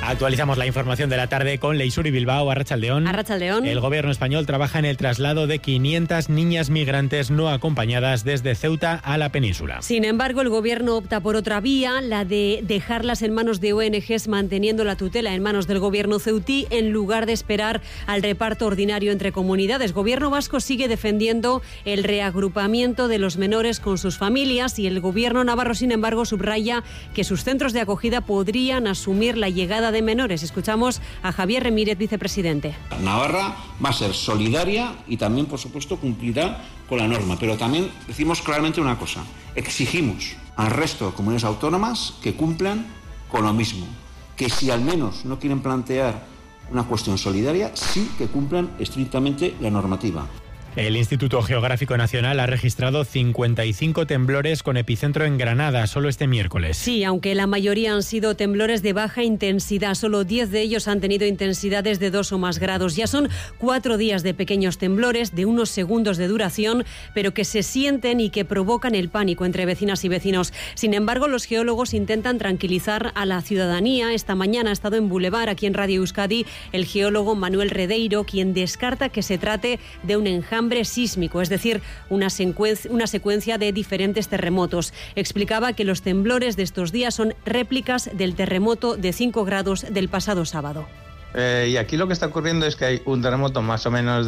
Actualizamos la información de la tarde con Leisuri Bilbao. Arratsaldeón. Arratsaldeón. El gobierno español trabaja en el traslado de 500 niñas migrantes no acompañadas desde Ceuta a la península. Sin embargo, el gobierno opta por otra vía, la de dejarlas en manos de ONGs, manteniendo la tutela en manos del gobierno ceutí en lugar de esperar al reparto ordinario entre comunidades. Gobierno vasco sigue defendiendo el reagrupamiento de los menores con sus familias y el gobierno navarro, sin embargo, subraya que sus centros de acogida podrían asumir la llegada de menores. Escuchamos a Javier Remírez, vicepresidente. Navarra va a ser solidaria y también, por supuesto, cumplirá con la norma. Pero también decimos claramente una cosa. Exigimos al resto de comunidades autónomas que cumplan con lo mismo. Que si al menos no quieren plantear una cuestión solidaria, sí que cumplan estrictamente la normativa. El Instituto Geográfico Nacional ha registrado 55 temblores con epicentro en Granada solo este miércoles. Sí, aunque la mayoría han sido temblores de baja intensidad. Solo 10 de ellos han tenido intensidades de 2 o más grados. Ya son 4 días de pequeños temblores de unos segundos de duración, pero que se sienten y que provocan el pánico entre vecinas y vecinos. Sin embargo, los geólogos intentan tranquilizar a la ciudadanía. Esta mañana ha estado en Boulevard, aquí en Radio Euskadi, el geólogo Manuel Redeiro, quien descarta que se trate de un enjambre sísmico, es decir, una secuencia de diferentes terremotos. Explicaba que los temblores de estos días son réplicas del terremoto de 5 grados del pasado sábado. Y aquí lo que está ocurriendo es que hay un terremoto más o menos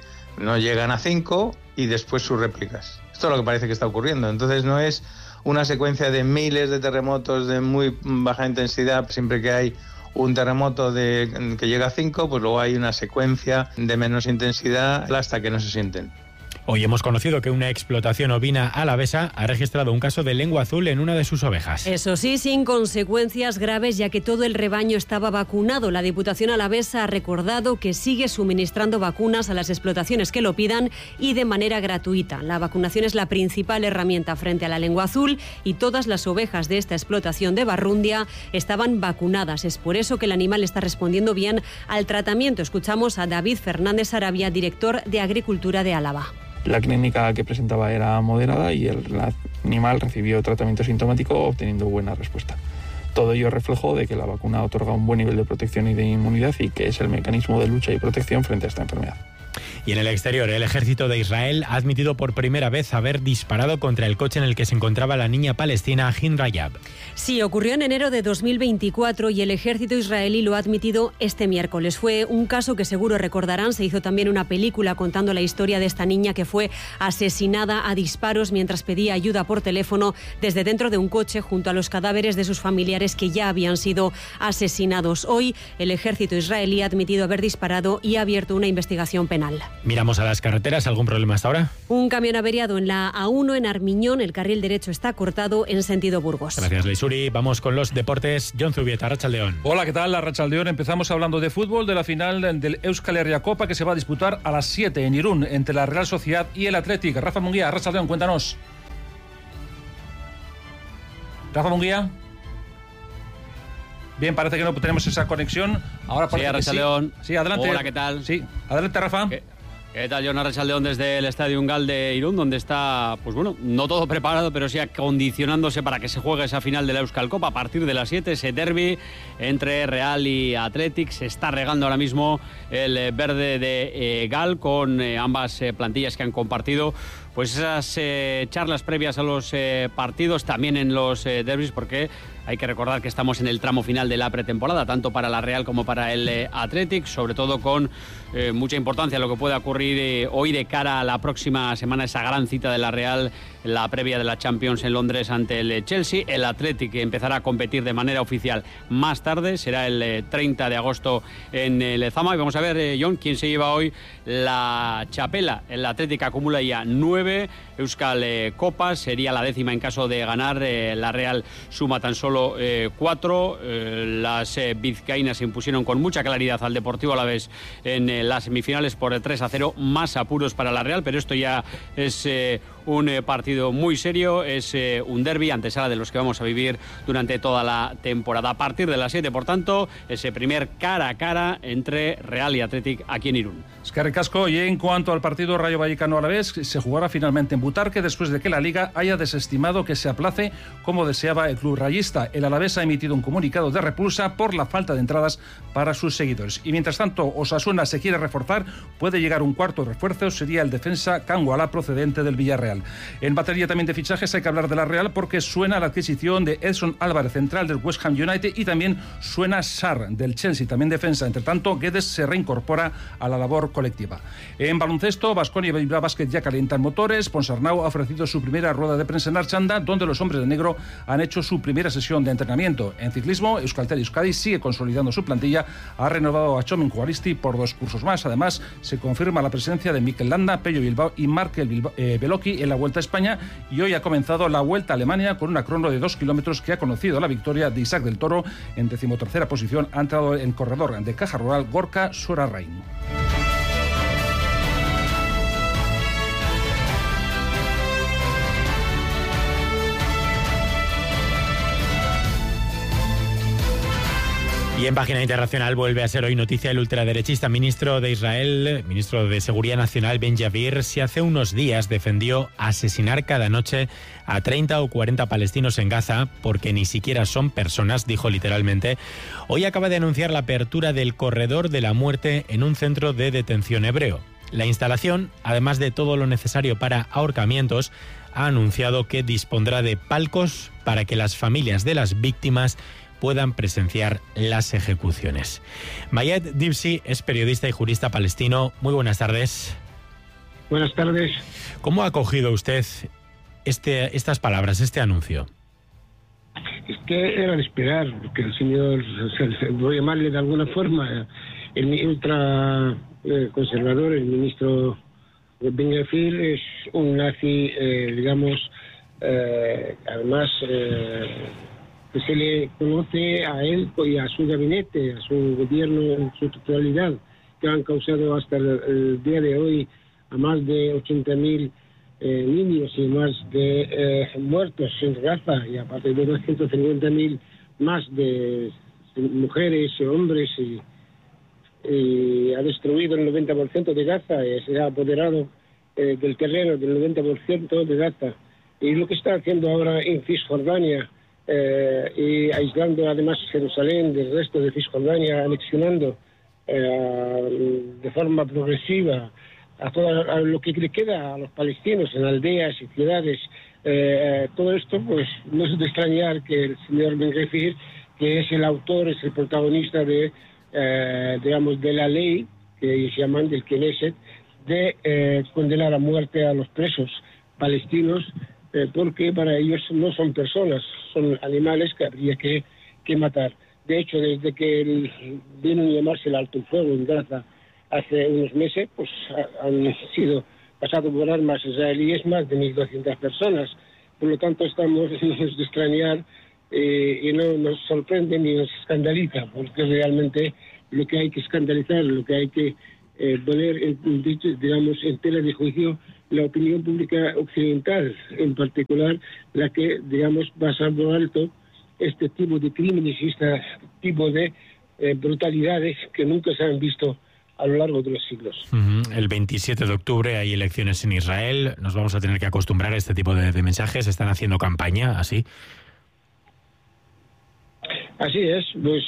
no llegan a 5 y después sus réplicas. Esto es lo que parece que está ocurriendo. Entonces no es una secuencia de miles de terremotos de muy baja intensidad. Siempre que hay un terremoto que llega a 5, pues luego hay una secuencia de menos intensidad hasta que no se sienten. Hoy hemos conocido que una explotación ovina alavesa ha registrado un caso de lengua azul en una de sus ovejas. Eso sí, sin consecuencias graves, ya que todo el rebaño estaba vacunado. La Diputación alavesa ha recordado que sigue suministrando vacunas a las explotaciones que lo pidan y de manera gratuita. La vacunación es la principal herramienta frente a la lengua azul y todas las ovejas de esta explotación de Barrundia estaban vacunadas. Es por eso que el animal está respondiendo bien al tratamiento. Escuchamos a David Fernández Arabia, director de Agricultura de Álava. La clínica que presentaba era moderada y el animal recibió tratamiento sintomático obteniendo buena respuesta. Todo ello es reflejo de que la vacuna otorga un buen nivel de protección y de inmunidad y que es el mecanismo de lucha y protección frente a esta enfermedad. Y en el exterior, el ejército de Israel ha admitido por primera vez haber disparado contra el coche en el que se encontraba la niña palestina Hind Rayab. Sí, ocurrió en enero de 2024 y el ejército israelí lo ha admitido este miércoles. Fue un caso que seguro recordarán. Se hizo también una película contando la historia de esta niña que fue asesinada a disparos mientras pedía ayuda por teléfono desde dentro de un coche junto a los cadáveres de sus familiares que ya habían sido asesinados. Hoy el ejército israelí ha admitido haber disparado y ha abierto una investigación penal. Miramos a las carreteras. ¿Algún problema hasta ahora? Un camión averiado en la A1 en Armiñón. El carril derecho está cortado en sentido Burgos. Gracias, Leisuri. Vamos con los deportes. Jon Zubieta, Arratsaldeón. Hola, ¿qué tal? Arratsaldeón. Empezamos hablando de fútbol, de la final del Euskal Herria Copa que se va a disputar a las 7 en Irún entre la Real Sociedad y el Athletic. Rafa Munguía, Arratsaldeón, cuéntanos. Rafa Munguía. Bien, parece que no tenemos esa conexión. Ahora parece que sí. Sí, adelante. Hola, ¿qué tal? Sí, adelante, Rafa. ¿Qué tal, Jon? Arratsaldeón desde el Estadio Ungal de Irún, donde está, pues bueno, no todo preparado, pero sí acondicionándose para que se juegue esa final de la Euskal Copa a partir de las 7, ese derbi entre Real y Athletic. Se está regando ahora mismo el verde de Gal con ambas plantillas que han compartido pues esas charlas previas a los partidos, también en los derbis, porque hay que recordar que estamos en el tramo final de la pretemporada, tanto para la Real como para el Athletic, sobre todo con mucha importancia lo que pueda ocurrir hoy de cara a la próxima semana, esa gran cita de la Real, la previa de la Champions en Londres ante el Chelsea. El Athletic empezará a competir de manera oficial más tarde, será el 30 de agosto en Lezama. Y vamos a ver, Jon, quién se lleva hoy la chapela. El Athletic acumula ya 9 Euskal Copas, sería la 10ª en caso de ganar. La Real suma tan solo 4. Las vizcaínas se impusieron con mucha claridad al Deportivo Alavés en las semifinales por 3-0, más apuros para la Real, pero esto ya es un partido muy serio, es un derbi, antesala de los que vamos a vivir durante toda la temporada. A partir de las 7, por tanto, ese primer cara a cara entre Real y Athletic aquí en Irún. Eskerrik asko. Y en cuanto al partido Rayo Vallecano-Alavés, se jugará finalmente en Butarque después de que la Liga haya desestimado que se aplace como deseaba el club rayista. El Alavés ha emitido un comunicado de repulsa por la falta de entradas para sus seguidores. Y mientras tanto, Osasuna se quiere reforzar, puede llegar un cuarto refuerzo, sería el defensa Cangualá procedente del Villarreal. En batería también de fichajes hay que hablar de la Real porque suena la adquisición de Edson Álvarez, central del West Ham United, y también suena Sarr del Chelsea, también defensa. Entre tanto, Guedes se reincorpora a la labor colectiva. En baloncesto, Baskonia y Bilbao Basket ya calientan motores. Ponsarnau ha ofrecido su primera rueda de prensa en Archanda, donde los hombres de negro han hecho su primera sesión de entrenamiento. En ciclismo, Euskaltel Euskadi sigue consolidando su plantilla, ha renovado a Txomin Juaristi por 2 cursos más. Además, se confirma la presencia de Mikel Landa, Pello Bilbao y Markel Beloki en la Vuelta a España, y hoy ha comenzado la Vuelta a Alemania con una crono de 2 kilómetros que ha conocido la victoria de Isaac del Toro. En 13ª posición ha entrado el corredor de Caja Rural Gorka Sorarrain. Y en página internacional vuelve a ser hoy noticia el ultraderechista ministro de Israel, ministro de Seguridad Nacional Ben Gvir. Si hace unos días defendió asesinar cada noche a 30 o 40 palestinos en Gaza porque ni siquiera son personas, dijo literalmente, hoy acaba de anunciar la apertura del corredor de la muerte en un centro de detención hebreo. La instalación, además de todo lo necesario para ahorcamientos, ha anunciado que dispondrá de palcos para que las familias de las víctimas puedan presenciar las ejecuciones. Mayed Dibsi es periodista y jurista palestino. Muy buenas tardes. Buenas tardes. ¿Cómo ha acogido usted estas palabras, este anuncio? Es que era de esperar, porque el señor, voy a llamarle de alguna forma, el ultra conservador, el ministro Ben Gvir, es un nazi, digamos, además... que se le conoce a él y a su gabinete, a su gobierno en su totalidad, que han causado hasta el día de hoy a más de 80.000 niños y más de muertos en Gaza, y aparte de 250.000 más de mujeres y hombres, y ha destruido el 90% de Gaza, y se ha apoderado del terreno del 90% de Gaza. Y lo que está haciendo ahora en Cisjordania, y aislando además Jerusalén del resto de Cisjordania, anexionando de forma progresiva a lo que le queda a los palestinos en aldeas y ciudades, todo esto, pues no es de extrañar que el señor Ben Gvir, que es el autor, es el protagonista de digamos, de la ley que se llaman del Knesset, de condenar a muerte a los presos palestinos, porque para ellos no son personas, son animales que habría que matar. De hecho, desde que vino a llamarse el alto el fuego en Gaza hace unos meses, pues han sido pasados por armas israelíes más de 1.200 personas. Por lo tanto, estamos de extrañar y no nos sorprende ni nos escandaliza, porque realmente lo que hay que escandalizar, lo que hay que poner, digamos, en tela de juicio la opinión pública occidental, en particular la que, digamos, pasa por alto este tipo de crímenes y este tipo de brutalidades que nunca se han visto a lo largo de los siglos. El 27 de octubre hay elecciones en Israel. Nos vamos a tener que acostumbrar a este tipo de mensajes. ¿Están haciendo campaña así? Así es. Pues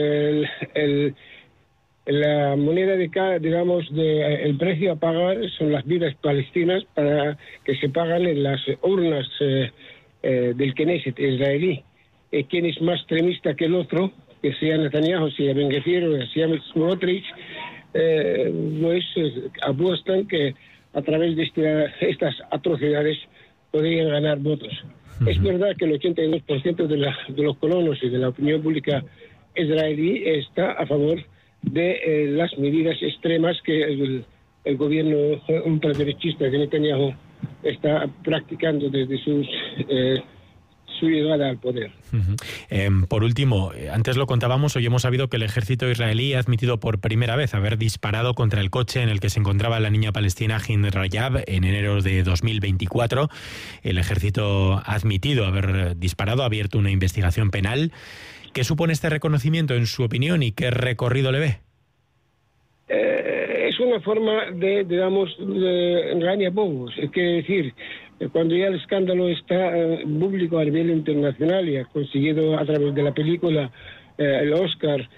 la moneda digamos, el precio a pagar son las vidas palestinas para que se pagan en las urnas del Knesset israelí. Quien es más extremista que el otro, que sea Netanyahu, sea Ben Gvir o sea Smotrich, pues apuestan que a través de estas atrocidades podrían ganar votos. Es verdad que el 82% de los colonos y de la opinión pública israelí está a favor de las medidas extremas que el gobierno ultraderechista de Netanyahu está practicando desde su llegada al poder. Por último, antes lo contábamos, hoy hemos sabido que el ejército israelí ha admitido por primera vez haber disparado contra el coche en el que se encontraba la niña palestina Hind Rajab en enero de 2024. El ejército ha admitido haber disparado, ha abierto una investigación penal. ¿Qué supone este reconocimiento en su opinión y qué recorrido le ve? Es una forma de, digamos, de engañabobos. Es decir, cuando ya el escándalo está público a nivel internacional y ha conseguido a través de la película el Oscar,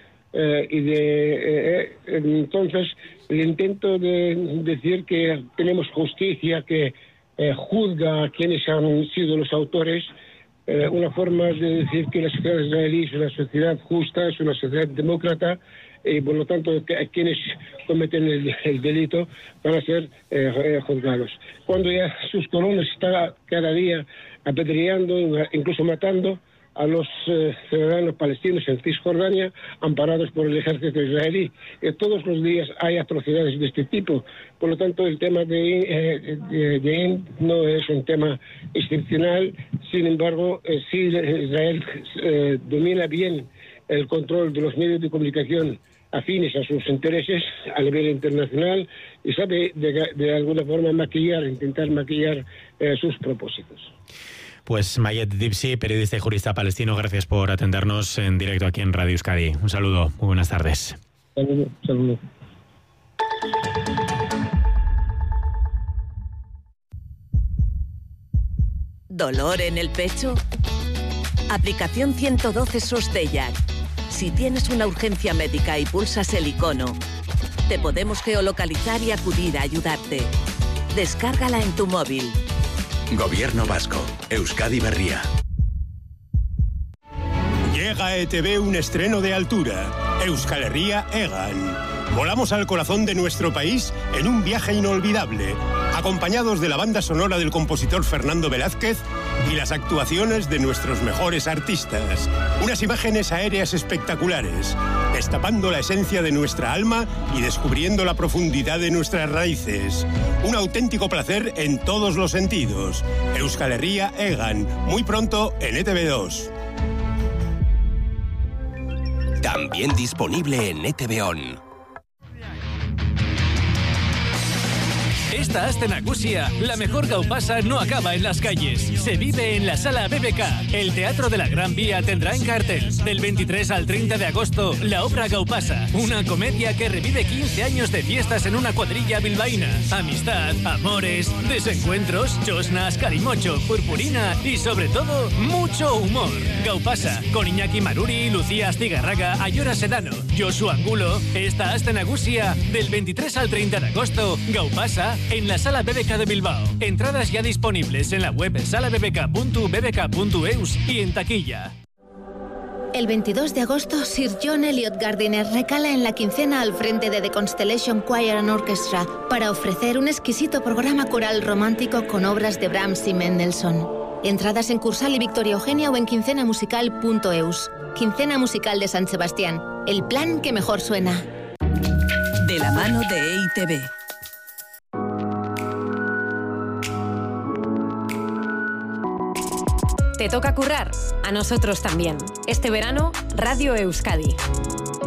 entonces el intento de decir que tenemos justicia que juzga a quienes han sido los autores, una forma de decir que la sociedad israelí es una sociedad justa, es una sociedad demócrata, y por lo tanto quienes cometen el delito van a ser juzgados. Cuando ya sus colonos están cada día apedreando, incluso matando a los ciudadanos palestinos en Cisjordania, amparados por el ejército israelí. Todos los días hay atrocidades de este tipo. Por lo tanto, el tema de no es un tema excepcional. Sin embargo, si Israel domina bien el control de los medios de comunicación afines a sus intereses a nivel internacional y sabe de alguna forma intentar maquillar sus propósitos. Pues Mayet Dibsi, periodista y jurista palestino, gracias por atendernos en directo aquí en Radio Euskadi. Un saludo, muy buenas tardes. Saludo. ¿Dolor en el pecho? Aplicación 112 SOS-DELLAC. Si tienes una urgencia médica y pulsas el icono, te podemos geolocalizar y acudir a ayudarte. Descárgala en tu móvil. Gobierno vasco. Euskadi Berria. Llega a ETV un estreno de altura. Euskal Herria Egan. Volamos al corazón de nuestro país en un viaje inolvidable, acompañados de la banda sonora del compositor Fernando Velázquez y las actuaciones de nuestros mejores artistas. Unas imágenes aéreas espectaculares, destapando la esencia de nuestra alma y descubriendo la profundidad de nuestras raíces. Un auténtico placer en todos los sentidos. Euskal Herria Egan, muy pronto en ETV2. También disponible en ETV On. Esta Aste Nagusia, la mejor gaupasa no acaba en las calles, se vive en la Sala BBK. El Teatro de la Gran Vía tendrá en cartel del 23 al 30 de agosto la obra Gaupasa, una comedia que revive 15 años de fiestas en una cuadrilla bilbaína. Amistad, amores, desencuentros, chosnas, carimocho, purpurina y sobre todo, mucho humor. Gaupasa, con Iñaki Maruri, Lucía Astigarraga, Ayora Sedano, Josu Angulo. Esta Aste Nagusia, del 23 al 30 de agosto, Gaupasa, en la Sala BBK de Bilbao. Entradas ya disponibles en la web salabbk.bbk.eus y en taquilla. El 22 de agosto, Sir John Eliot Gardiner recala en la quincena al frente de The Constellation Choir and Orchestra para ofrecer un exquisito programa coral romántico con obras de Brahms y Mendelssohn. Entradas en Cursal y Victoria Eugenia o en quincenamusical.eus. Quincena Musical de San Sebastián. El plan que mejor suena. De la mano de EITV. ¿Te toca currar? A nosotros también. Este verano, Radio Euskadi.